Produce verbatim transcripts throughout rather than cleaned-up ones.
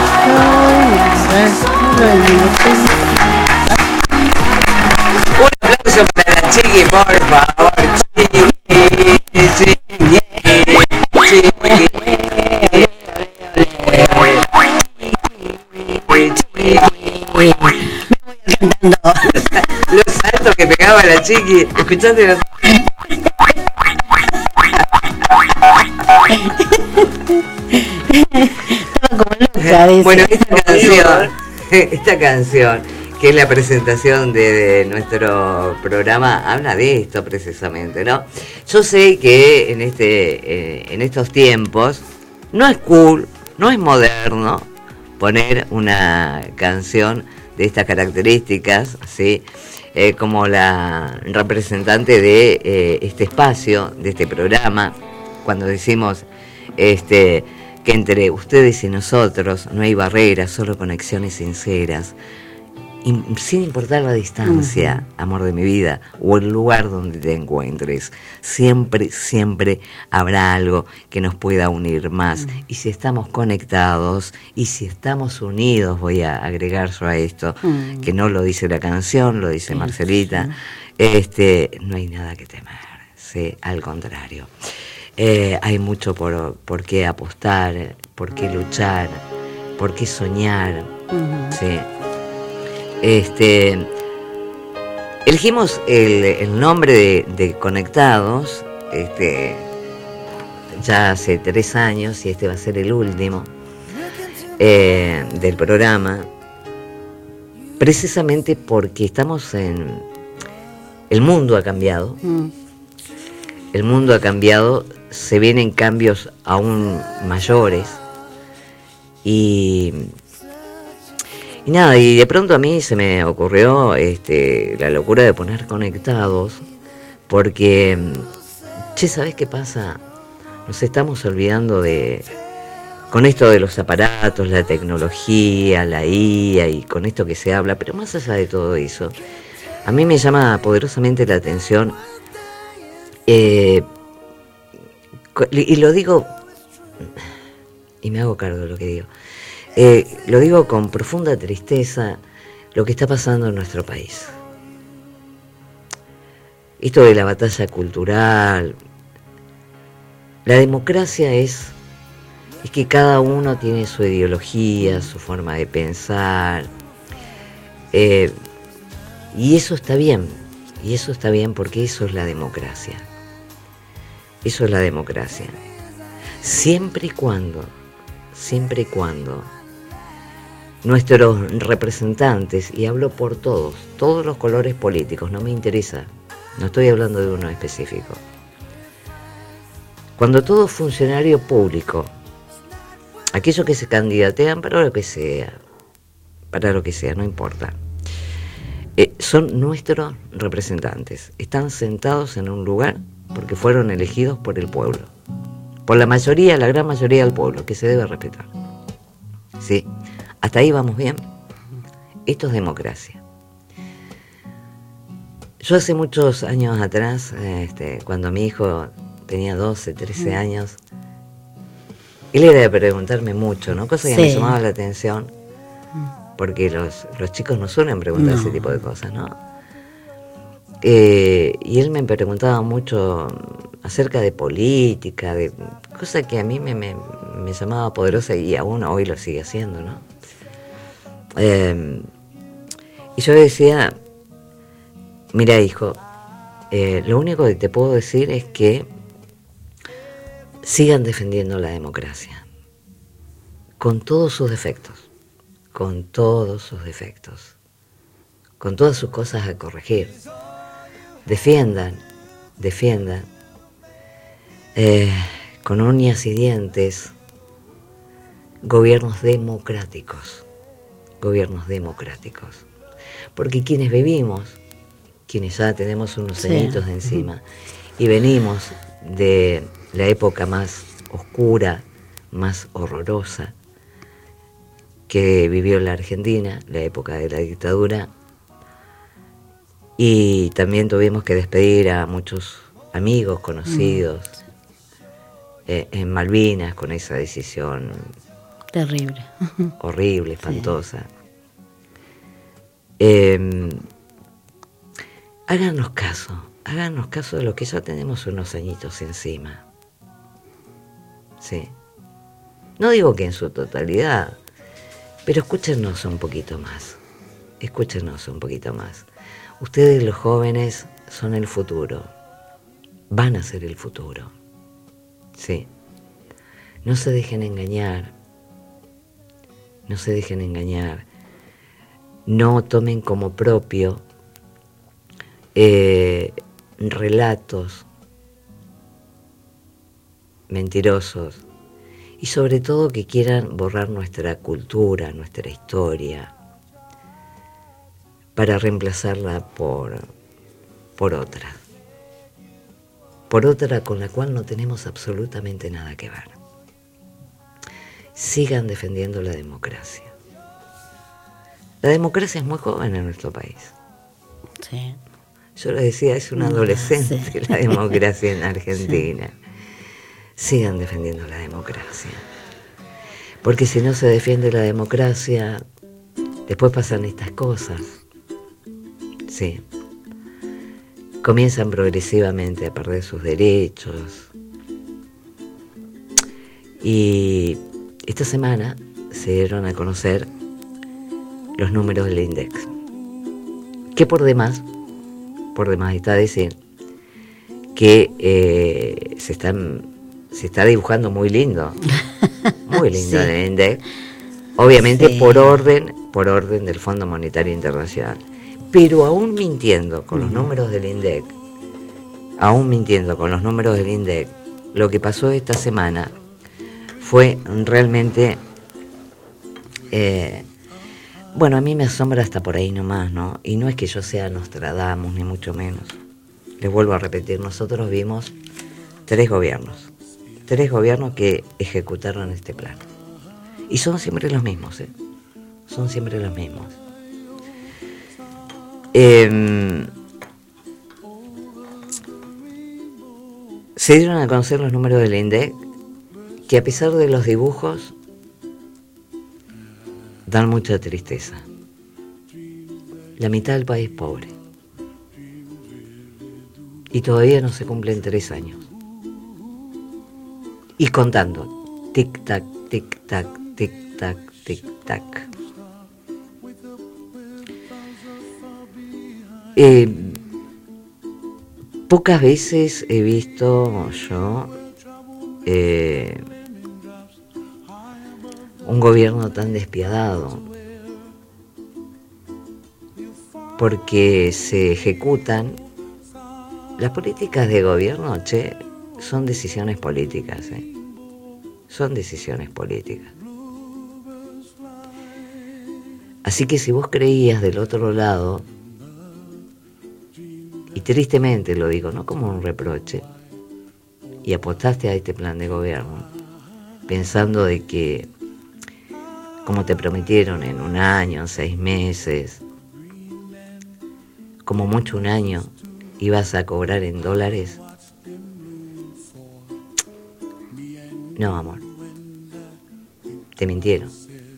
Un aplauso para la Chiqui, por favor. Chiqui, Chiqui, los saltos que pegaba la Chiqui. ¿Escuchaste los? Bueno, esta canción, esta canción, que es la presentación de, de nuestro programa, habla de esto precisamente, ¿no? Yo sé que en este, eh, en estos tiempos no es cool, no es moderno poner una canción de estas características, ¿sí? Eh, como la representante de eh, este espacio, de este programa, cuando decimos este que entre ustedes y nosotros no hay barreras, solo conexiones sinceras, y sin importar la distancia, uh-huh. amor de mi vida, o el lugar donde te encuentres, siempre, siempre habrá algo que nos pueda unir más. Uh-huh. Y si estamos conectados, y si estamos unidos, voy a agregar yo a esto, uh-huh. que no lo dice la canción, lo dice uh-huh. Marcelita, uh-huh. este, no hay nada que temer, ¿sí? Al contrario. Eh, hay mucho por, por qué apostar, por qué luchar, por qué soñar, uh-huh. ¿sí? Este, elegimos el, el nombre de, de Conectados este, ya hace tres años y este va a ser el último eh, del programa, precisamente porque estamos en... El mundo ha cambiado, uh-huh. el mundo ha cambiado, se vienen cambios aún mayores y, y nada, y de pronto a mí se me ocurrió este, la locura de poner Conectados porque, che, ¿sabés qué pasa? Nos estamos olvidando de, con esto de los aparatos, la tecnología, la I A y con esto que se habla, pero más allá de todo eso, a mí me llama poderosamente la atención eh, y lo digo, y me hago cargo de lo que digo, eh, lo digo con profunda tristeza, lo que está pasando en nuestro país. Esto de la batalla cultural, la democracia es, es que cada uno tiene su ideología, su forma de pensar, eh, y eso está bien, y eso está bien porque eso es la democracia. Eso es la democracia. Siempre y cuando, siempre y cuando nuestros representantes, y hablo por todos, todos los colores políticos, no me interesa, no estoy hablando de uno específico. Cuando todo funcionario público, aquellos que se candidatean para lo que sea, para lo que sea, no importa, eh, son nuestros representantes, están sentados en un lugar porque fueron elegidos por el pueblo, por la mayoría, la gran mayoría del pueblo, que se debe respetar. ¿Sí? Hasta ahí vamos bien. Esto es democracia. Yo hace muchos años atrás, este, cuando mi hijo tenía doce, trece años, él era de preguntarme mucho, ¿no? Cosa que sí. me llamaba la atención, porque los, los chicos no suelen preguntar no. ese tipo de cosas, ¿no? Eh, y él me preguntaba mucho acerca de política, de cosas que a mí me, me, me llamaba poderosa y aún hoy lo sigue haciendo, ¿no? Eh, y yo decía, mira hijo, eh, lo único que te puedo decir es que sigan defendiendo la democracia, con todos sus defectos, con todos sus defectos, con todas sus cosas a corregir. Defiendan, defiendan, eh, con uñas y dientes, gobiernos democráticos, gobiernos democráticos. Porque quienes vivimos, quienes ya tenemos unos sí. añitos de encima, y venimos de la época más oscura, más horrorosa que vivió la Argentina, la época de la dictadura, y también tuvimos que despedir a muchos amigos, conocidos, mm. eh, en Malvinas, con esa decisión Terrible. Horrible, espantosa. Sí. Eh, háganos caso, háganos caso de lo que ya tenemos unos añitos encima. Sí. No digo que en su totalidad, pero escúchenos un poquito más. Escúchenos un poquito más. Ustedes, los jóvenes, son el futuro. Van a ser el futuro. Sí. No se dejen engañar. No se dejen engañar. No tomen como propio eh, relatos mentirosos y sobre todo que quieran borrar nuestra cultura, nuestra historia, para reemplazarla por, por otra. Por otra con la cual no tenemos absolutamente nada que ver. Sigan defendiendo la democracia. La democracia es muy joven en nuestro país. Sí. Yo lo decía, es una adolescente sí. La democracia en Argentina. Sí. Sigan defendiendo la democracia. Porque si no se defiende la democracia, después pasan estas cosas. Sí. Comienzan progresivamente a perder sus derechos. Y esta semana se dieron a conocer los números del INDEC. Que por demás, por demás está decir que eh, se están, se está dibujando muy lindo, muy lindo sí. El INDEC. Obviamente sí. por orden, por orden del Fondo Monetario Internacional. Pero aún mintiendo con los números del INDEC, aún mintiendo con los números del INDEC, lo que pasó esta semana fue realmente, eh, bueno, a mí me asombra hasta por ahí nomás, ¿no? Y no es que yo sea Nostradamus, ni mucho menos. Les vuelvo a repetir, nosotros vimos tres gobiernos, tres gobiernos que ejecutaron este plan. Y son siempre los mismos, ¿eh? Son siempre los mismos. Eh, se dieron a conocer los números del INDEC, que a pesar de los dibujos, dan mucha tristeza. La mitad del país pobre. Y todavía no se cumplen tres años. Y contando. Tic-tac, tic-tac, tic-tac, tic-tac. Eh, pocas veces he visto yo eh, un gobierno tan despiadado, porque se ejecutan las políticas de gobierno, che, son decisiones políticas, ¿eh? Son decisiones políticas. Así que si vos creías del otro lado, y tristemente lo digo, no como un reproche, y apostaste a este plan de gobierno, pensando de que, como te prometieron, en un año, en seis meses, como mucho un año, ibas a cobrar en dólares. No, amor. Te mintieron.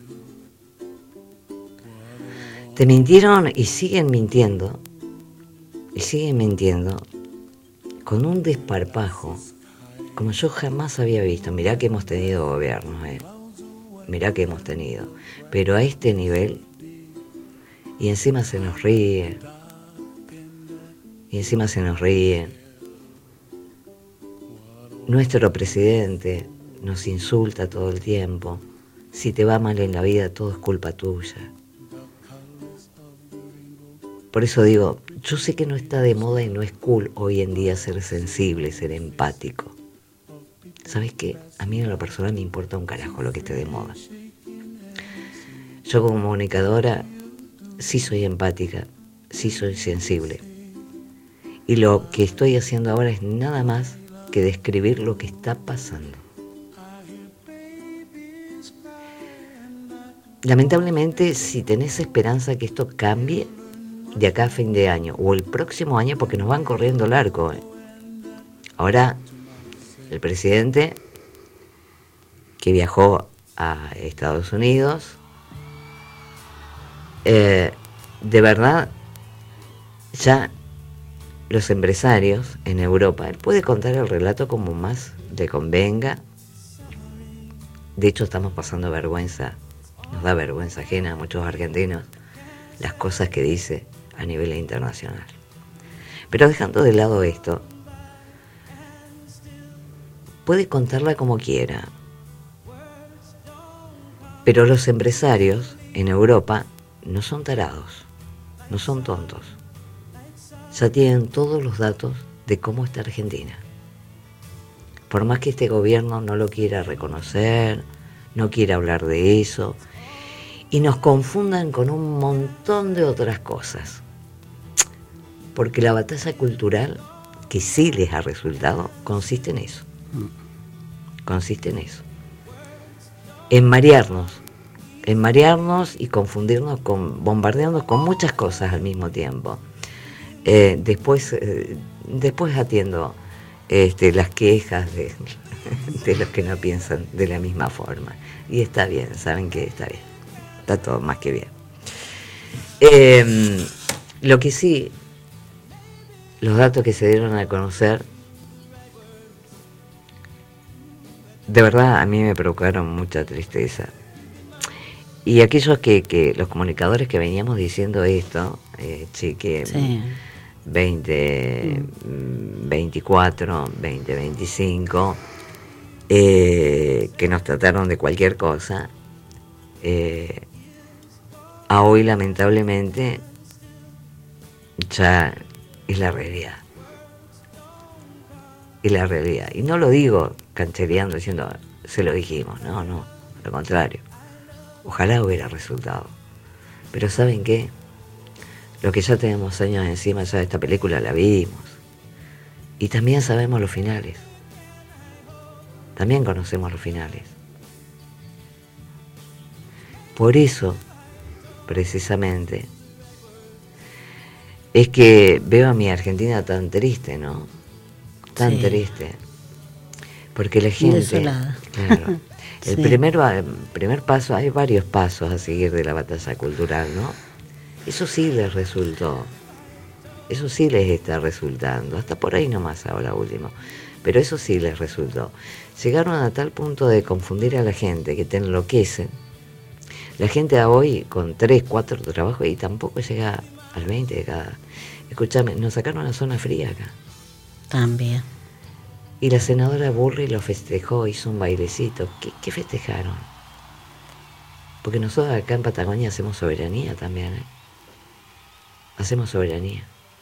Te mintieron y siguen mintiendo. Y siguen mintiendo con un desparpajo como yo jamás había visto. Mirá que hemos tenido gobiernos, eh. Mirá que hemos tenido. Pero a este nivel, y encima se nos ríen. Y encima se nos ríen. Nuestro presidente nos insulta todo el tiempo. Si te va mal en la vida, todo es culpa tuya. Por eso digo, yo sé que no está de moda y no es cool hoy en día ser sensible, ser empático. ¿Sabes qué? A mí en lo personal me importa un carajo lo que esté de moda. Yo como comunicadora sí soy empática, sí soy sensible. Y lo que estoy haciendo ahora es nada más que describir lo que está pasando. Lamentablemente, si tenés esperanza que esto cambie de acá a fin de año o el próximo año, porque nos van corriendo el arco, ¿eh? Ahora, el presidente que viajó a Estados Unidos. Eh, de verdad, ya los empresarios en Europa, él puede contar el relato como más le convenga. De hecho, estamos pasando vergüenza, nos da vergüenza ajena a muchos argentinos las cosas que dice a nivel internacional. Pero dejando de lado esto, puede contarla como quiera. Pero los empresarios en Europa no son tarados, no son tontos. Ya tienen todos los datos de cómo está Argentina. Por más que este gobierno no lo quiera reconocer, no quiera hablar de eso, y nos confundan con un montón de otras cosas. Porque la batalla cultural, que sí les ha resultado, consiste en eso. Consiste en eso. En marearnos. En marearnos y confundirnos, con, bombardearnos con muchas cosas al mismo tiempo. Eh, después, eh, después atiendo este, las quejas de, de los que no piensan de la misma forma. Y está bien, saben que está bien. Está todo más que bien. Eh, lo que sí, los datos que se dieron a conocer, de verdad a mí me provocaron mucha tristeza. Y aquellos que, que los comunicadores que veníamos diciendo esto, eh, sí, que sí. veinte veinticuatro, veinte veinticinco, eh, que nos trataron de cualquier cosa, eh, a hoy lamentablemente ya es la realidad. Es la realidad. Y no lo digo canchereando, diciendo, se lo dijimos, no, no, al contrario. Ojalá hubiera resultado. Pero ¿saben qué? Lo que ya tenemos años encima, ya esta película la vimos. Y también sabemos los finales. También conocemos los finales. Por eso, precisamente, es que veo a mi Argentina tan triste, ¿no? Tan sí. triste. Porque la gente... Desolada. Claro. El sí. primer, primer paso, hay varios pasos a seguir de la batalla cultural, ¿no? Eso sí les resultó, eso sí les está resultando, hasta por ahí nomás ahora último, pero eso sí les resultó. Llegaron a tal punto de confundir a la gente que te enloquecen. La gente a hoy con tres, cuatro trabajos y tampoco llega al veinte de cada. Escúchame, nos sacaron la zona fría acá. También. Y la senadora Burri lo festejó, hizo un bailecito. ¿Qué, qué festejaron? Porque nosotros acá en Patagonia hacemos soberanía también, ¿eh? Hacemos soberanía.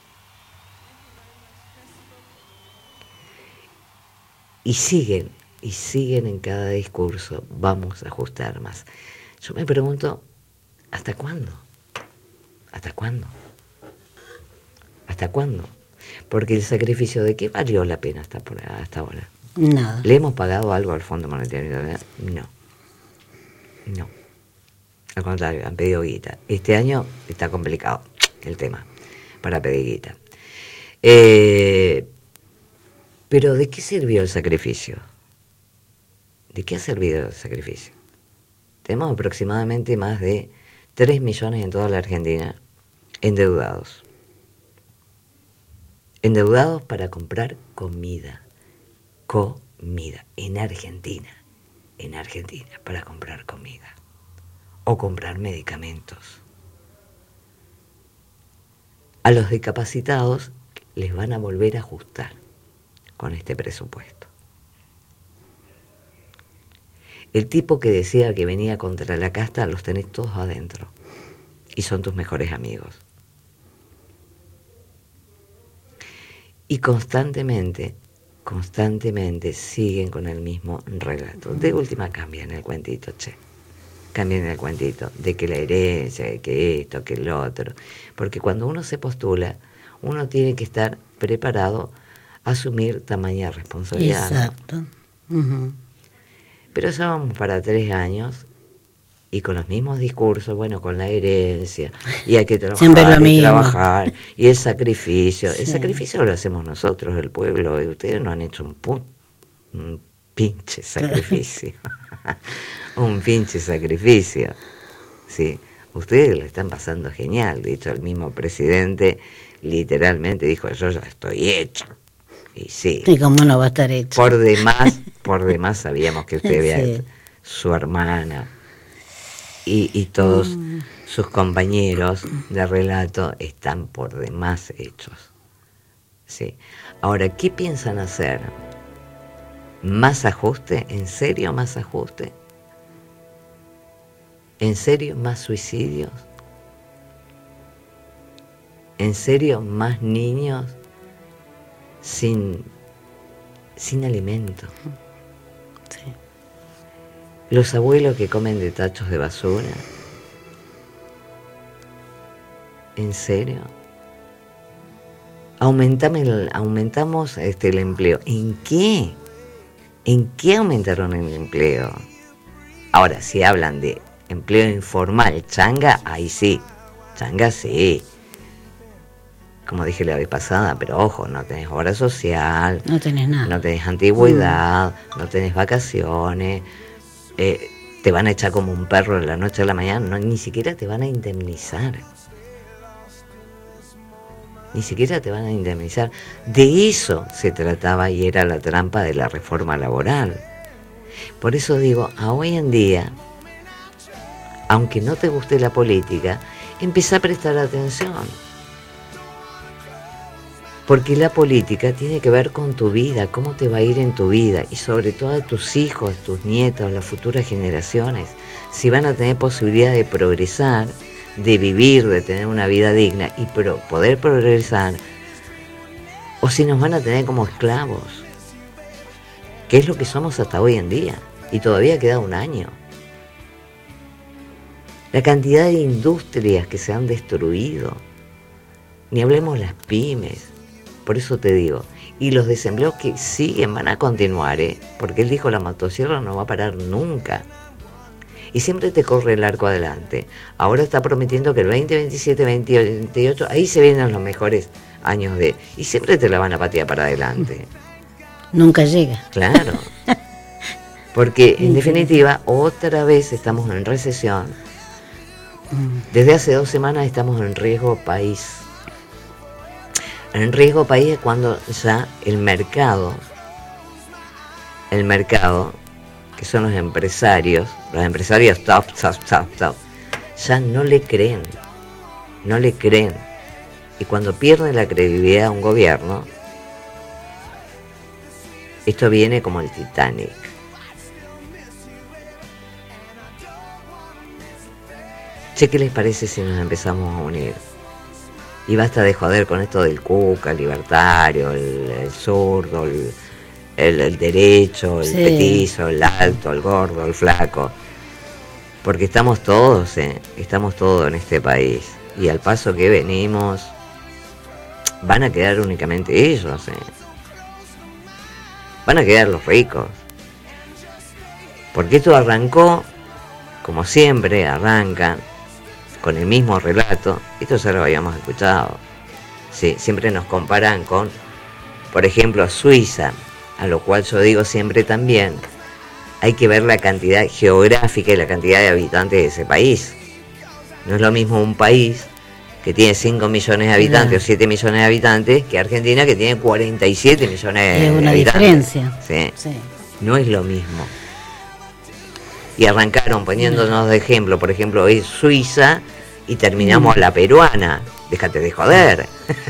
Y siguen, y siguen en cada discurso, vamos a ajustar más. Yo me pregunto, ¿hasta cuándo? ¿Hasta cuándo? ¿Hasta cuándo? Porque el sacrificio de qué valió la pena hasta, por, hasta ahora. Nada. ¿Le hemos pagado algo al Fondo Monetario Internacional? No. No. Al contrario, han pedido guita. Este año está complicado el tema para pedir guita. Eh, pero ¿de qué sirvió el sacrificio? ¿De qué ha servido el sacrificio? Tenemos aproximadamente más de tres millones en toda la Argentina endeudados. Endeudados para comprar comida. Comida. En Argentina. En Argentina, para comprar comida. O comprar medicamentos. A los discapacitados les van a volver a ajustar con este presupuesto. El tipo que decía que venía contra la casta, los tenés todos adentro. Y son tus mejores amigos. Y constantemente, constantemente siguen con el mismo relato. De última cambian el cuentito, che. Cambian el cuentito de que la herencia, de que esto, que lo otro. Porque cuando uno se postula, uno tiene que estar preparado a asumir tamaña responsabilidad. Exacto. ¿No? Uh-huh. Pero ya vamos para tres años y con los mismos discursos, bueno, con la herencia, y hay que trabajar, y trabajar, y el sacrificio. Sí. El sacrificio lo hacemos nosotros, el pueblo, y ustedes no han hecho un, pu- un pinche sacrificio. Un pinche sacrificio. Sí, ustedes lo están pasando genial. De hecho, el mismo presidente literalmente dijo, yo ya estoy hecho. Y sí. ¿Y cómo no va a estar hecho? Por demás, por demás sabíamos que usted vea Sí. su hermana y, y todos mm. sus compañeros de relato están por demás hechos. Sí. Ahora, ¿qué piensan hacer? ¿Más ajuste? ¿En serio más ajuste? ¿En serio más suicidios? ¿En serio más niños sin, sin alimento? Sí. Los abuelos que comen de tachos de basura. ¿En serio? Aumentame el, aumentamos este, el empleo. ¿En qué? ¿En qué aumentaron el empleo? Ahora, si hablan de empleo informal, changa, ahí sí. Changa sí. Como dije la vez pasada, pero ojo, no tenés obra social. No tenés nada. No tenés antigüedad, mm. no tenés vacaciones. Eh, te van a echar como un perro de la noche a la mañana. No, ni siquiera te van a indemnizar. Ni siquiera te van a indemnizar. De eso se trataba y era la trampa de la reforma laboral. Por eso digo, a hoy en día, aunque no te guste la política, empezá a prestar atención. Porque la política tiene que ver con tu vida, cómo te va a ir en tu vida, y sobre todo a tus hijos, tus nietos, las futuras generaciones, si van a tener posibilidad de progresar, de vivir, de tener una vida digna y pro, poder progresar, o si nos van a tener como esclavos, que es lo que somos hasta hoy en día, y todavía queda un año. La cantidad de industrias que se han destruido, ni hablemos las pymes, por eso te digo, y los desempleos que siguen van a continuar, ¿eh? Porque él dijo la motosierra no va a parar nunca. Y siempre te corre el arco adelante. Ahora está prometiendo que el veinte veintisiete, veinte veintiocho, ahí se vienen los mejores años de... Y siempre te la van a patear para adelante. Nunca llega. Claro. Porque, en definitiva, otra vez estamos en recesión. Desde hace dos semanas estamos en riesgo país. En riesgo país es cuando ya el mercado, el mercado... que son los empresarios, los empresarios top, top, top, top, ya no le creen, no le creen. Y cuando pierde la credibilidad a un gobierno, esto viene como el Titanic. Che, ¿qué les parece si nos empezamos a unir? Y basta de joder con esto del Cuca, el libertario, el, el zurdo, el... El, el derecho, el sí. petizo, el alto, el gordo, el flaco. Porque estamos todos, eh, estamos todos en este país. Y al paso que venimos, van a quedar únicamente ellos. Eh. Van a quedar los ricos. Porque esto arrancó, como siempre, arrancan con el mismo relato. Esto ya lo habíamos escuchado. Sí, siempre nos comparan con, por ejemplo, Suiza. A lo cual yo digo siempre también, hay que ver la cantidad geográfica y la cantidad de habitantes de ese país. No es lo mismo un país que tiene cinco millones de habitantes no. o siete millones de habitantes que Argentina que tiene cuarenta y siete millones de es una habitantes. Diferencia. Sí. Sí. No es lo mismo. Y arrancaron poniéndonos de ejemplo, por ejemplo, hoy Suiza y terminamos mm. la peruana. Déjate de joder.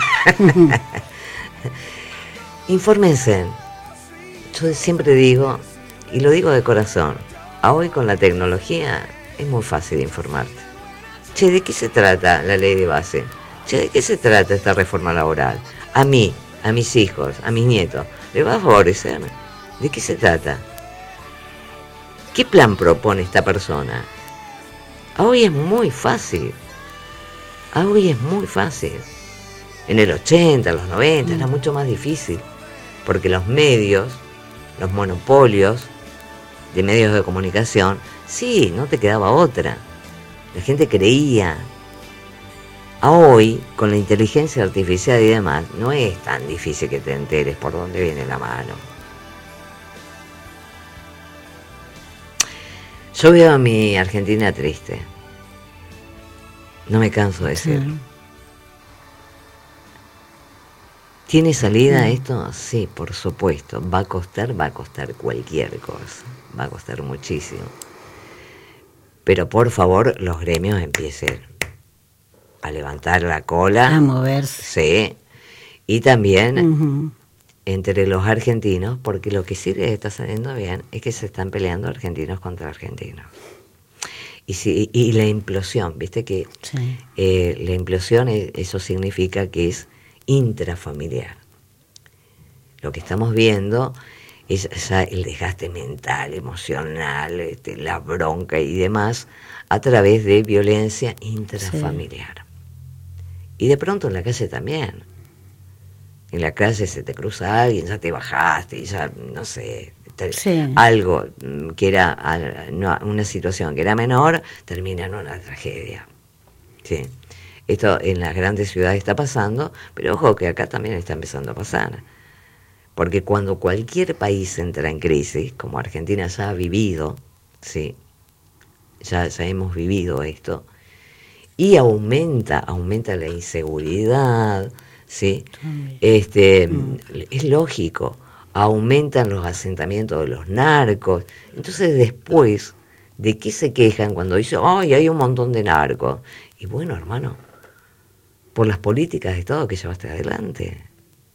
Infórmense. Yo siempre digo, y lo digo de corazón, a hoy con la tecnología es muy fácil informarte. Che, ¿de qué se trata la ley de base? Che, ¿de qué se trata esta reforma laboral? A mí, a mis hijos, a mis nietos, ¿le va a favorecer? ¿De qué se trata? ¿Qué plan propone esta persona? A hoy es muy fácil. A hoy es muy fácil. En el ochenta, en los noventa, era mucho más difícil. Porque los medios... los monopolios de medios de comunicación, sí, no te quedaba otra. La gente creía. A hoy, con la inteligencia artificial y demás, no es tan difícil que te enteres por dónde viene la mano. Yo veo a mi Argentina triste. No me canso de decirlo. Sí. ¿Tiene salida sí. esto? Sí, por supuesto. Va a costar, va a costar cualquier cosa. Va a costar muchísimo. Pero por favor, los gremios empiecen a levantar la cola. A moverse. Sí. Y también uh-huh. entre los argentinos, porque lo que sí les está saliendo bien es que se están peleando argentinos contra argentinos. Y, si, y la implosión, viste que sí. eh, la implosión, eso significa que es intrafamiliar. Lo que estamos viendo es ya el desgaste mental, emocional, este, la bronca y demás, a través de violencia intrafamiliar. Sí. Y de pronto en la calle también. En la calle se te cruza alguien, ya te bajaste, y ya, no sé, te, sí. algo que era no, una situación que era menor, termina en una tragedia. Sí. Esto en las grandes ciudades está pasando, pero ojo que acá también está empezando a pasar. Porque cuando cualquier país entra en crisis, como Argentina ya ha vivido, sí, ya, ya hemos vivido esto, y aumenta, aumenta la inseguridad, sí, este, mm. es lógico, aumentan los asentamientos de los narcos. Entonces después, ¿de qué se quejan cuando dicen, ay, hay un montón de narcos? Y bueno, hermano, por las políticas de Estado que llevaste adelante.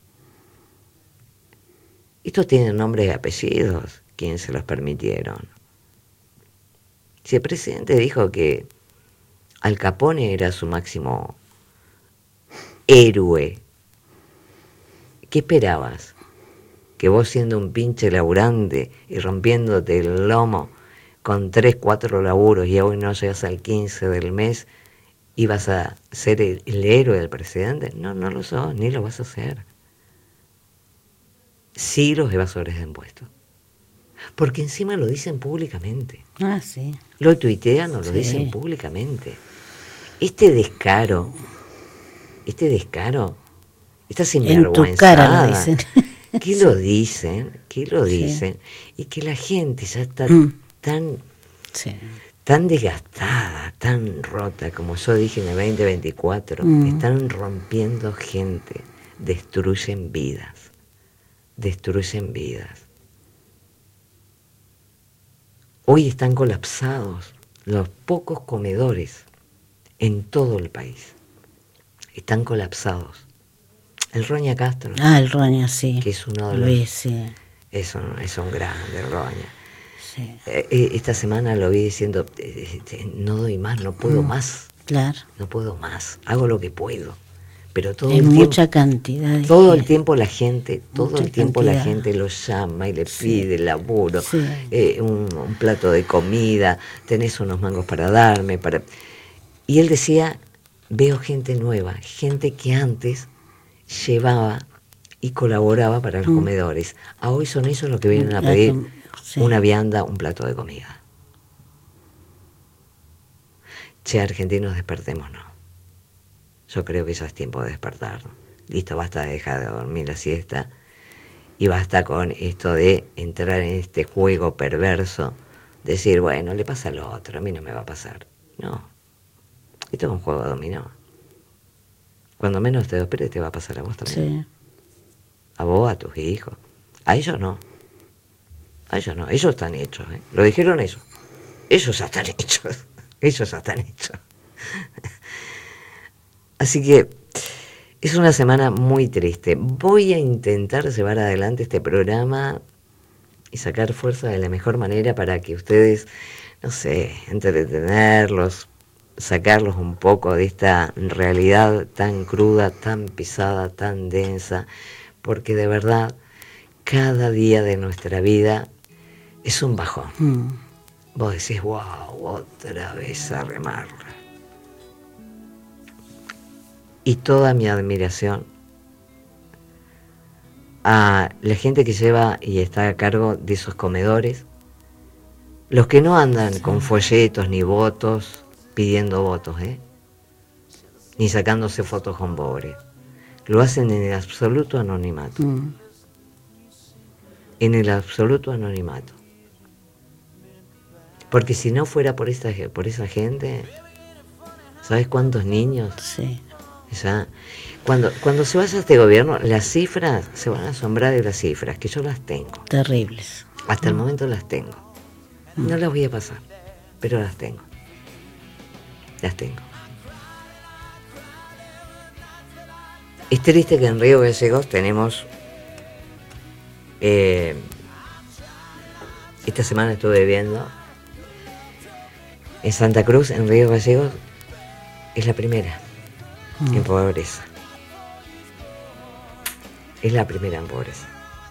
Estos tienen nombres y apellidos, quienes se los permitieron. Si el presidente dijo que Al Capone era su máximo héroe, ¿qué esperabas? Que vos siendo un pinche laburante y rompiéndote el lomo con tres, cuatro laburos y hoy no llegas al quince del mes, ibas a ser el, el héroe del presidente. No, no lo sos, ni lo vas a hacer. Sí, los evasores de impuestos. Porque encima lo dicen públicamente. Ah, sí. Lo tuitean o lo sí. dicen públicamente. Este descaro, este descaro, esta sinvergüenzada. En tu cara lo dicen. ¿Qué lo dicen? ¿Qué lo dicen? Sí. Y que la gente ya está mm. tan, sí. tan desgastada, tan rota, como yo dije en el veinte veinticuatro. Mm. Están rompiendo gente, destruyen vidas. Destruyen vidas. Hoy están colapsados los pocos comedores en todo el país. Están colapsados. El Roña Castro. Ah, el Roña, sí. Que es uno de los... Luis, sí. Es un, es un grande, el Roña. Sí. Eh, esta semana lo vi diciendo, eh, eh, no doy más, no puedo mm, más. Claro. No puedo más. Hago lo que puedo. Pero todo Hay el mucha tiempo, cantidad. De todo gente. el tiempo la gente, todo mucha el tiempo cantidad. la gente lo llama y le sí. pide laburo, sí. eh, un, un plato de comida, tenés unos mangos para darme, para. Y él decía, veo gente nueva, gente que antes llevaba y colaboraba para los mm. comedores. A hoy son ellos los que vienen a pedir sí. una vianda, un plato de comida. Che, argentinos, despertémonos. Yo creo que ya es tiempo de despertar. Listo, basta de dejar de dormir la siesta y basta con esto de entrar en este juego perverso, decir, bueno, le pasa al otro, a mí no me va a pasar. No, esto es un juego de dominó. Cuando menos te lo esperes te va a pasar a vos también. Sí. A vos, a tus hijos. A ellos no. A ellos no, ellos están hechos. ¿eh? Lo dijeron ellos. Ellos ya están hechos. Ellos ya están hechos. Así que es una semana muy triste. Voy a intentar llevar adelante este programa y sacar fuerza de la mejor manera para que ustedes, no sé, entretenerlos, sacarlos un poco de esta realidad tan cruda, tan pisada, tan densa, porque de verdad cada día de nuestra vida es un bajón. Mm. Vos decís, wow, otra vez a remarla. Y toda mi admiración a la gente que lleva y está a cargo de esos comedores, los que no andan sí. con folletos ni votos, pidiendo votos, ¿eh? ni sacándose fotos con pobres. Lo hacen en el absoluto anonimato. Mm. En el absoluto anonimato. Porque si no fuera por esa, por esa gente, ¿sabes cuántos niños? Sí. Ya, cuando, cuando se vaya este gobierno, las cifras, se van a asombrar de las cifras, que yo las tengo. Terribles. Hasta el momento las tengo. No las voy a pasar, pero las tengo. Las tengo. Es triste que en Río Gallegos tenemos... Eh, esta semana estuve viendo... En Santa Cruz, en Río Gallegos, es la primera mm. en pobreza. Es la primera en pobreza.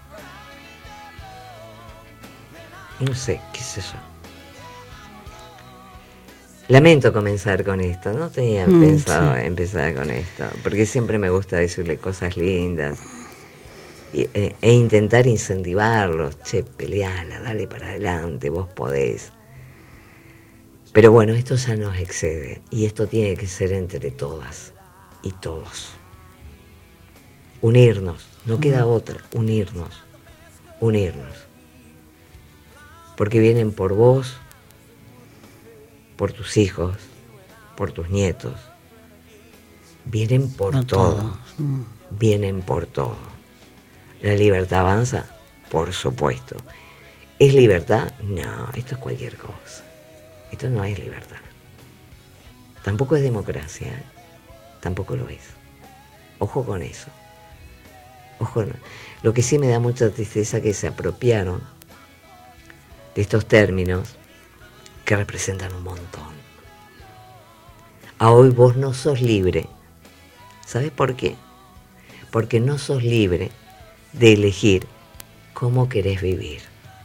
No sé, qué sé yo. Lamento comenzar con esto, no tenía mm, pensado sí. empezar con esto, porque siempre me gusta decirle cosas lindas y, e, e intentar incentivarlos. Che, peleala, dale para adelante, vos podés. Pero bueno, esto ya nos excede y esto tiene que ser entre todas y todos. Unirnos, no queda otra, unirnos, unirnos. Porque vienen por vos, por tus hijos, por tus nietos. Vienen por no todo, todo. Vienen por todo. ¿La libertad avanza? Por supuesto. ¿Es libertad? No, esto es cualquier cosa. Esto no es libertad. Tampoco es democracia, ¿eh? Tampoco lo es. Ojo con eso. Ojo. No. Lo que sí me da mucha tristeza es que se apropiaron de estos términos que representan un montón. A hoy vos no sos libre. ¿Sabes por qué? Porque no sos libre de elegir cómo querés vivir.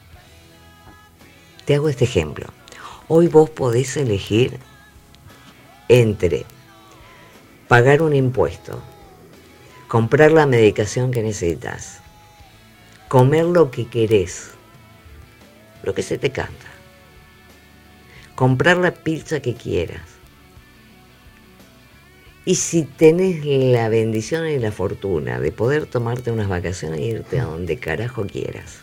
Te hago este ejemplo. Hoy vos podés elegir entre pagar un impuesto, comprar la medicación que necesitas, comer lo que querés, lo que se te canta, comprar la pizza que quieras. Y si tenés la bendición y la fortuna de poder tomarte unas vacaciones e irte a donde carajo quieras.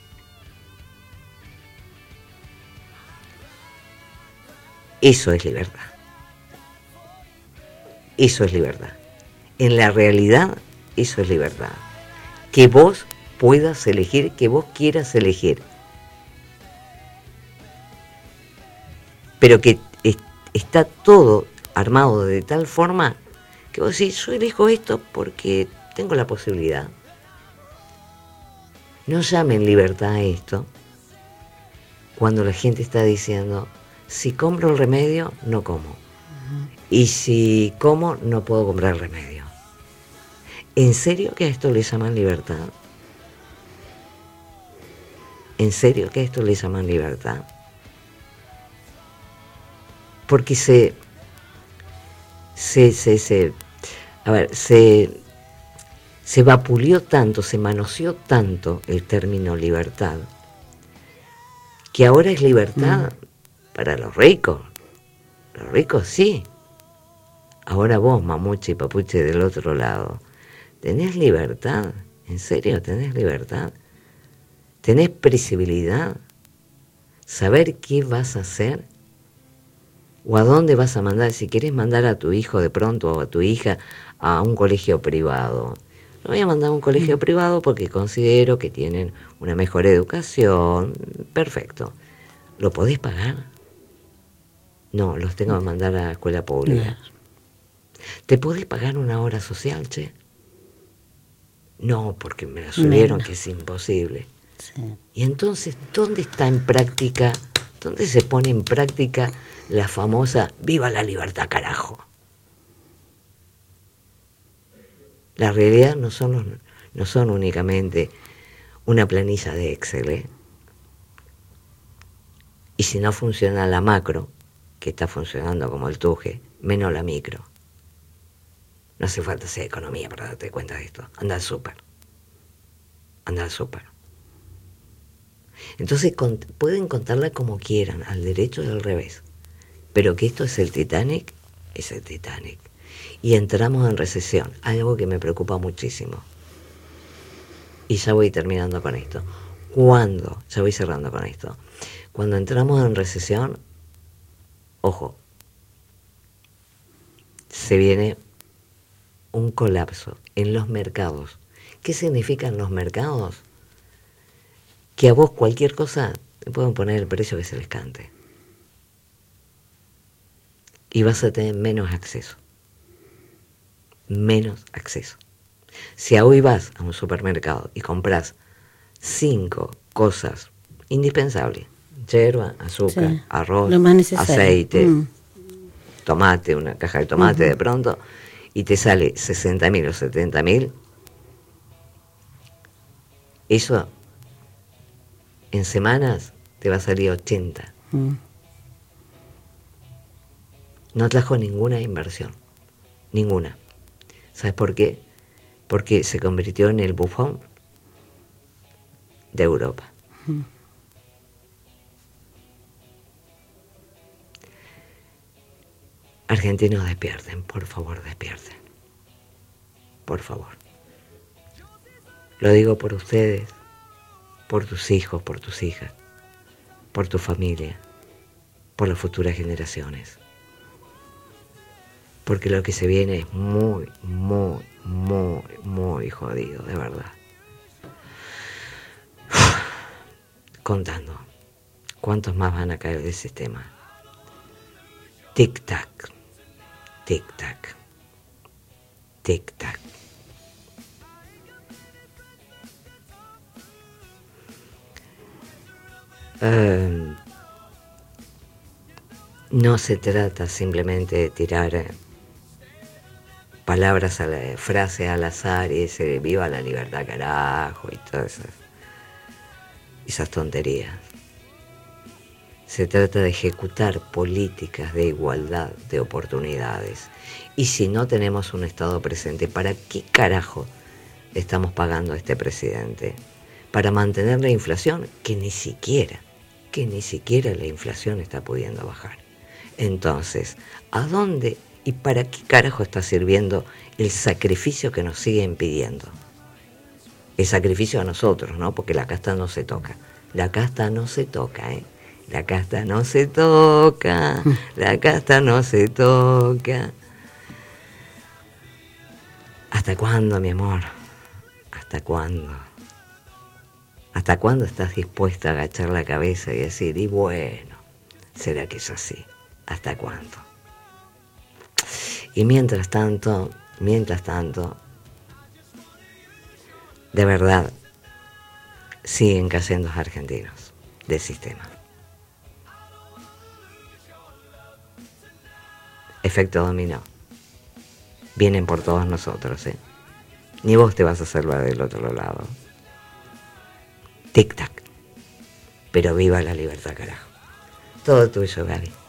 Eso es libertad. Eso es libertad. En la realidad, eso es libertad. Que vos puedas elegir, que vos quieras elegir. Pero que est- está todo armado de tal forma que vos decís, yo elijo esto porque tengo la posibilidad. No llamen libertad a esto cuando la gente está diciendo, si compro el remedio, no como. Uh-huh. Y si como, no puedo comprar el remedio. ¿En serio que a esto le llaman libertad? ¿En serio que a esto le llaman libertad? Porque se... Se, se, se, a ver, se, se vapuleó tanto, se manoseó tanto el término libertad, que ahora es libertad mm. para los ricos. Los ricos sí. Ahora vos, mamuche y papuche del otro lado, ¿tenés libertad? ¿En serio tenés libertad? ¿Tenés previsibilidad? ¿Saber qué vas a hacer? ¿O a dónde vas a mandar? Si querés mandar a tu hijo de pronto o a tu hija a un colegio privado. Lo voy a mandar a un colegio mm. privado porque considero que tienen una mejor educación. Perfecto. ¿Lo podés pagar? No, los tengo que mandar a la escuela pública. Mm. ¿Te podés pagar una hora social, che? No, porque me la subieron, que es imposible. Sí. Y entonces, ¿dónde está en práctica, dónde se pone en práctica la famosa viva la libertad, carajo? La realidad no son, no son únicamente una planilla de Excel, ¿eh? Y si no funciona la macro, que está funcionando como el tuje, menos la micro. No hace falta hacer economía para darte cuenta de esto. Anda al súper. Anda al súper. Entonces con, pueden contarla como quieran, al derecho y al revés. Pero que esto es el Titanic, es el Titanic. Y entramos en recesión, algo que me preocupa muchísimo. Y ya voy terminando con esto. cuando, ya voy cerrando con esto, cuando entramos en recesión, ojo, se viene un colapso en los mercados. ¿Qué significan los mercados? Que a vos cualquier cosa te pueden poner el precio que se les cante. Y vas a tener menos acceso. Menos acceso. Si hoy vas a un supermercado y compras cinco cosas indispensables, yerba, azúcar, Sí, arroz, lo más necesario. aceite, Mm. tomate, una caja de tomate Uh-huh. de pronto, y te sale sesenta mil o setenta mil, eso en semanas te va a salir ochenta. Mm. No trajo ninguna inversión, ninguna. ¿Sabes por qué? Porque se convirtió en el bufón de Europa. Mm. Argentinos, despierten, por favor, despierten. Por favor. Lo digo por ustedes, por tus hijos, por tus hijas, por tu familia, por las futuras generaciones. Porque lo que se viene es muy, muy, muy, muy jodido, de verdad. Contando, ¿cuántos más van a caer del sistema? Tic-tac, tic-tac, tic-tac. Uh, no se trata simplemente de tirar eh, palabras, a la, frases al azar y ese viva la libertad carajo y todas esas, esas tonterías. Se trata de ejecutar políticas de igualdad de oportunidades. Y si no tenemos un Estado presente, ¿para qué carajo estamos pagando a este presidente? Para mantener la inflación, que ni siquiera, que ni siquiera la inflación está pudiendo bajar. Entonces, ¿a dónde y para qué carajo está sirviendo el sacrificio que nos siguen pidiendo? El sacrificio a nosotros, ¿no? Porque la casta no se toca. La casta no se toca, ¿eh? La casta no se toca, la casta no se toca. ¿Hasta cuándo, mi amor? ¿Hasta cuándo? ¿Hasta cuándo estás dispuesta a agachar la cabeza y decir, y bueno, será que es así? ¿Hasta cuándo? Y mientras tanto, mientras tanto, de verdad, siguen cayendo los argentinos del sistema. Efecto dominó. Vienen por todos nosotros, ¿eh? Ni vos te vas a salvar del otro lado. Tic-tac. Pero viva la libertad, carajo. Todo tuyo, Gaby.